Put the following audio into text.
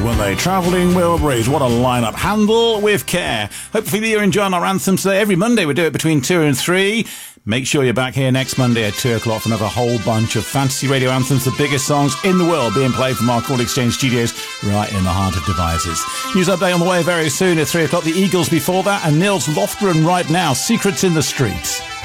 weren't they? Travelling Wilburys. What a lineup. Handle with care. Hopefully you're enjoying our anthems today. Every Monday we do it between 2 and 3. Make sure you're back here next Monday at 2 o'clock for another whole bunch of fantasy radio anthems, the biggest songs in the world being played from our Chord Exchange studios right in the heart of Devizes. News update on the way very soon at 3 o'clock. The Eagles before that, and Nils Lofgren right now. Secrets in the Streets.